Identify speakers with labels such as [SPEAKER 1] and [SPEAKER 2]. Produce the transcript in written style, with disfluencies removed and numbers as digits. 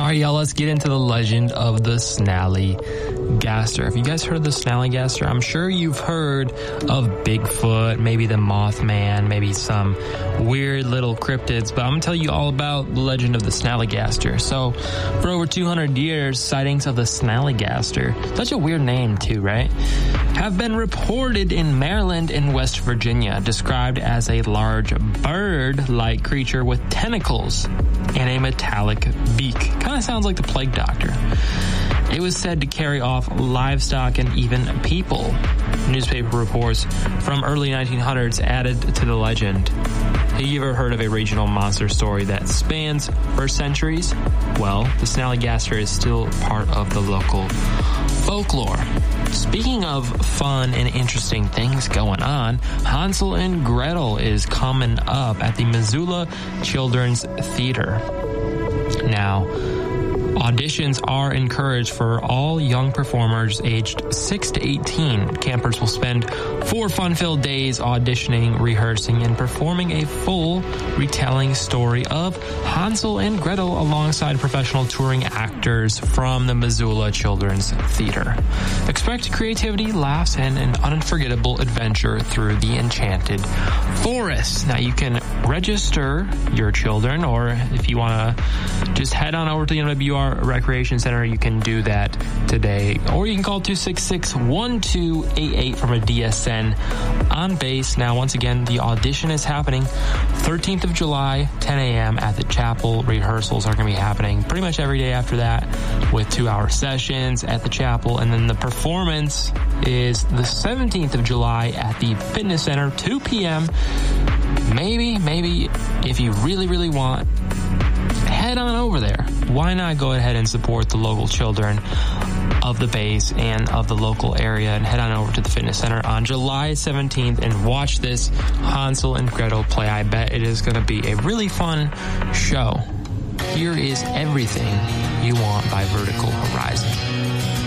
[SPEAKER 1] right, y'all, let's get into the legend of the Snallygaster. Have you guys heard of the Snallygaster? I'm sure you've heard of Bigfoot, maybe the Mothman, maybe some weird little cryptids, but I'm going to tell you all about the legend of the Snallygaster. So, for over 200 years, sightings of the Snallygaster, such a weird name too, right? Have been reported in Maryland and West Virginia, described as a large bird-like creature with tentacles and a metallic beak. Kind of sounds like the Plague Doctor. It was said to carry off livestock and even people. Newspaper reports from early 1900s added to the legend. Have you ever heard of a regional monster story that spans for centuries? Well, the Snallygaster is still part of the local folklore. Speaking of fun and interesting things going on, Hansel and Gretel is coming up at the Missoula Children's Theater. Now, auditions are encouraged for all young performers aged 6 to 18. Campers will spend 4 fun-filled days auditioning, rehearsing, and performing a full retelling story of Hansel and Gretel alongside professional touring actors from the Missoula Children's Theater. Expect creativity, laughs, and an unforgettable adventure through the enchanted forest. Now, you can register your children, or if you want to just head on over to the MWR Recreation Center, you can do that today. Or you can call 266-1288 from a DSN on base. Now, once again, the audition is happening 13th of July, 10 a.m. at the chapel. Rehearsals are going to be happening pretty much every day after that with 2-hour sessions at the chapel. And then the performance is the 17th of July at the Fitness Center, 2 p.m. Maybe, if you really, really want, head on over there. Why not go ahead and support the local children of the base and of the local area and head on over to the Fitness Center on July 17th and watch this Hansel and Gretel play. I bet it is going to be a really fun show. Here is Everything You Want by Vertical Horizon.